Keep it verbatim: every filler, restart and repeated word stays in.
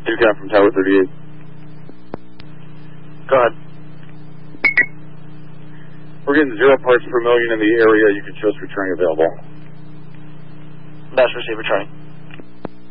Toucan from Tower thirty-eight. Go ahead. We're getting zero parts per million in the area. You can show us returning available. Best receiver training.